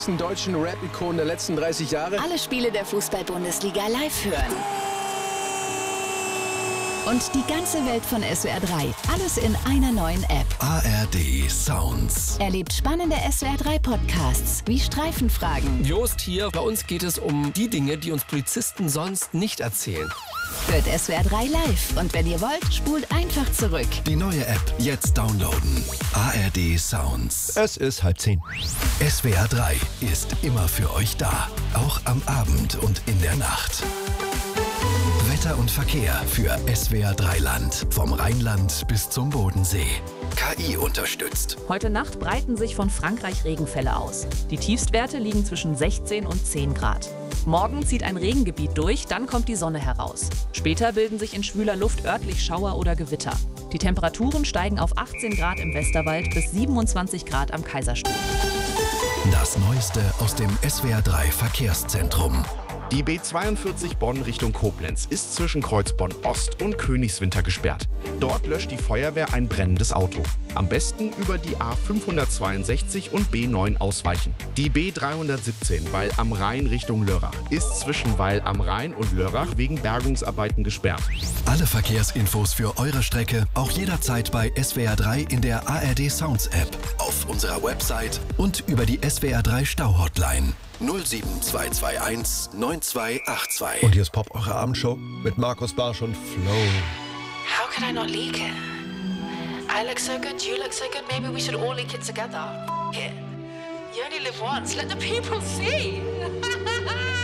Deutschen Rap-Ikonen der letzten 30 Jahre. Alle Spiele der Fußball-Bundesliga live hören. Und die ganze Welt von SWR 3. Alles in einer neuen App. ARD Sounds. Erlebt spannende SWR 3 Podcasts wie Streifenfragen. Jost hier. Bei uns geht es um die Dinge, die uns Polizisten sonst nicht erzählen. Hört SWR 3 live. Und wenn ihr wollt, spult einfach zurück. Die neue App jetzt downloaden. ARD Sounds. Es ist 9:30. SWR 3 ist immer für euch da. Auch am Abend und in der Nacht. Wetter und Verkehr für SWR 3 Land. Vom Rheinland bis zum Bodensee. KI unterstützt. Heute Nacht breiten sich von Frankreich Regenfälle aus. Die Tiefstwerte liegen zwischen 16 und 10 Grad. Morgen zieht ein Regengebiet durch, dann kommt die Sonne heraus. Später bilden sich in schwüler Luft örtlich Schauer oder Gewitter. Die Temperaturen steigen auf 18 Grad im Westerwald bis 27 Grad am Kaiserstuhl. Das Neueste aus dem SWR 3 Verkehrszentrum. Die B42 Bonn Richtung Koblenz ist zwischen Kreuzbonn Ost und Königswinter gesperrt. Dort löscht die Feuerwehr ein brennendes Auto. Am besten über die A562 und B9 ausweichen. Die B317 Weil am Rhein Richtung Lörrach ist zwischen Weil am Rhein und Lörrach wegen Bergungsarbeiten gesperrt. Alle Verkehrsinfos für eure Strecke auch jederzeit bei SWR 3 in der ARD Sounds App, auf unserer Website und über die SWR 3 Stau-Hotline 07221 9282. Und hier ist Pop, eure Abendshow mit Markus Barsch und Flo. How can I not leak it? I look so good, you look so good, maybe we should all leak it together. F it. You only live once, let the people see.